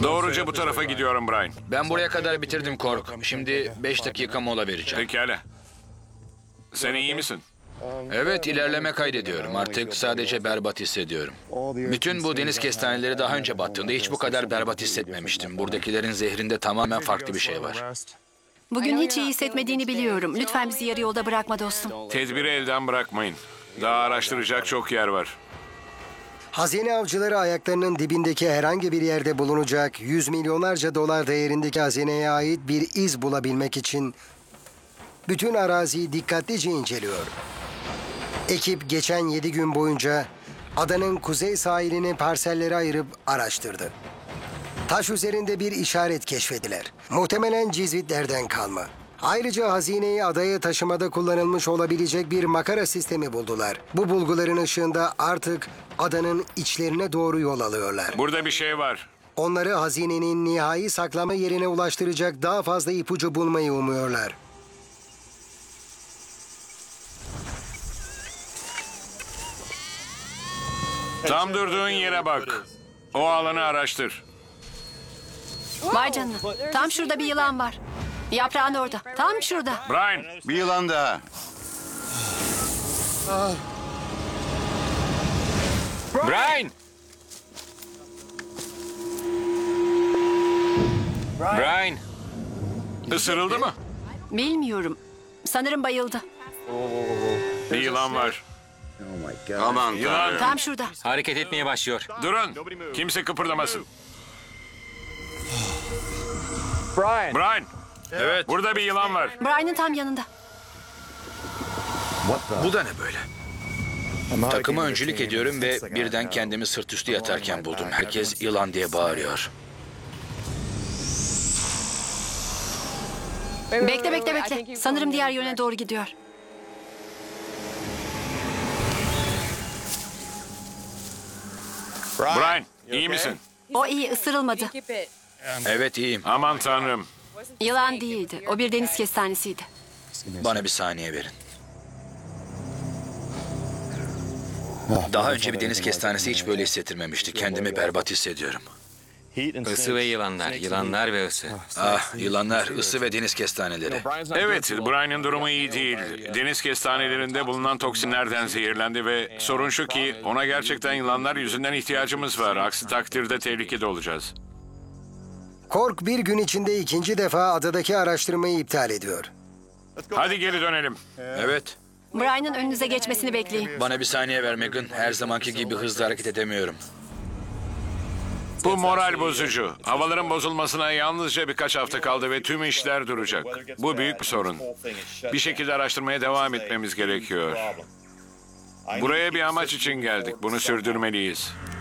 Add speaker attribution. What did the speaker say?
Speaker 1: Doğruca bu tarafa gidiyorum Brian.
Speaker 2: Ben buraya kadar bitirdim Kork. Şimdi 5 dakika mola vereceğim.
Speaker 1: Pekala. Sen iyi misin?
Speaker 2: Evet, ilerleme kaydediyorum. Artık sadece berbat hissediyorum. Bütün bu deniz kestaneleri daha önce battığında hiç bu kadar berbat hissetmemiştim. Buradakilerin zehrinde tamamen farklı bir şey var.
Speaker 3: Bugün hiç iyi hissetmediğini biliyorum. Lütfen bizi yarı yolda bırakma dostum.
Speaker 1: Tedbiri elden bırakmayın. Daha araştıracak çok yer var.
Speaker 4: Hazine avcıları ayaklarının dibindeki herhangi bir yerde bulunacak 100 milyonlarca dolar değerindeki hazineye ait bir iz bulabilmek için bütün araziyi dikkatlice inceliyor. Ekip geçen 7 gün boyunca adanın kuzey sahilini parsellere ayırıp araştırdı. Taş üzerinde bir işaret keşfediler. Muhtemelen Cizvitlerden kalma. Ayrıca hazineyi adaya taşımada kullanılmış olabilecek bir makara sistemi buldular. Bu bulguların ışığında artık adanın içlerine doğru yol alıyorlar.
Speaker 1: Burada bir şey var.
Speaker 4: Onları hazinenin nihai saklama yerine ulaştıracak daha fazla ipucu bulmayı umuyorlar.
Speaker 1: Tam durduğun yere bak. O alanı araştır.
Speaker 3: Vay canına. Tam şurada bir yılan var. Yaprağın orada. Tam şurada.
Speaker 1: Brian,
Speaker 5: Bir yılan daha.
Speaker 6: Brian! Brian!
Speaker 1: ısırıldı mı?
Speaker 3: Bilmiyorum. Sanırım bayıldı.
Speaker 1: Bir yılan var.
Speaker 5: Aman
Speaker 1: Yılan.
Speaker 5: tanrım.
Speaker 3: Tam şurada.
Speaker 6: Hareket etmeye başlıyor.
Speaker 1: Durun. Kimse kıpırdamasın. Brian,
Speaker 2: Evet,
Speaker 1: burada bir yılan var.
Speaker 3: Brian'ın tam yanında.
Speaker 2: bu da ne böyle? Takıma öncülük ediyorum ve birden kendimi sırt üstü yatarken buldum. Herkes yılan diye bağırıyor.
Speaker 3: Bekle. Sanırım diğer yöne doğru gidiyor.
Speaker 1: Brian, iyi misin?
Speaker 3: O iyi, ısırılmadı.
Speaker 2: Evet, iyiyim.
Speaker 1: Aman tanrım.
Speaker 3: Yılan değildi. O bir deniz kestanesiydi.
Speaker 2: Bana bir saniye verin. Daha önce bir deniz kestanesi hiç böyle hissettirmemişti. Kendimi berbat hissediyorum.
Speaker 6: Isı ve yılanlar. Yılanlar ve ısı.
Speaker 2: Ah, yılanlar, ısı ve deniz kestaneleri.
Speaker 1: Evet, Brian'ın durumu iyi değil. Deniz kestanelerinde bulunan toksinlerden zehirlendi ve sorun şu ki ona gerçekten yılanlar yüzünden ihtiyacımız var. Aksi takdirde tehlikede olacağız.
Speaker 4: Kork bir gün içinde ikinci defa adadaki araştırmayı iptal ediyor.
Speaker 1: Hadi geri dönelim.
Speaker 2: Evet,
Speaker 3: Brian'ın önünüze geçmesini bekleyin.
Speaker 2: bana bir saniye ver Megan. Her zamanki gibi hızlı hareket edemiyorum.
Speaker 1: Bu moral bozucu. Havaların bozulmasına yalnızca birkaç hafta kaldı ve tüm işler duracak. Bu büyük bir sorun. Bir şekilde araştırmaya devam etmemiz gerekiyor. Buraya bir amaç için geldik. Bunu sürdürmeliyiz.